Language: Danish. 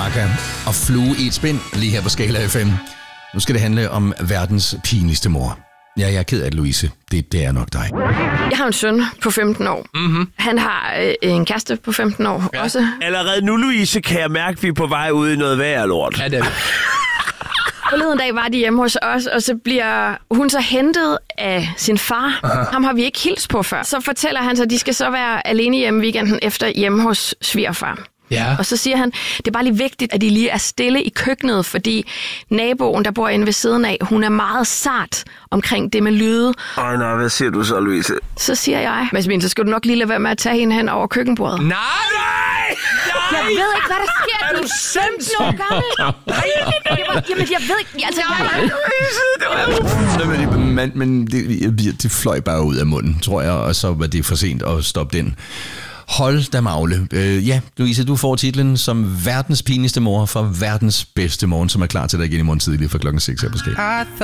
Chaka og Flue i et spind lige her på Skala FM. Nu skal det handle om verdens pinligste mor. Ja, jeg er ked af det, Louise. Det er nok dig. Jeg har en søn på 15 år. Mm-hmm. Han har en kæreste på 15 år også. Allerede nu, Louise, kan jeg mærke, at vi er på vej ud i noget værre lort. Ja, det er det. Forleden dag var de hjemme hos os, og så bliver hun så hentet af sin far. Ham har vi ikke hilst på før. Så fortæller han så, at de skal så være alene hjemme weekenden efter hjemme hos svigerfar. Ja. Og så siger han, det er bare lige vigtigt, at de lige er stille i køkkenet, fordi naboen, der bor inde ved siden af, hun er meget sart omkring det med lyde. Nej, hvad siger du så, Louise? Så siger jeg, Masmin, så skal du nok lige lade være med at tage hende hen over køkkenbordet. Nej! Jeg ved ikke, hvad der sker. Er du sindssyg? Jamen, jeg ved ikke. Altså, Men det fløj bare ud af munden, tror jeg, og så var det for sent at stoppe den. Hold da magle. Ja, Louise, du får titlen som verdens pinligste mor fra verdens bedste morgen, som er klar til dig igen i morgen tidlig fra klokken 6 her på Skala.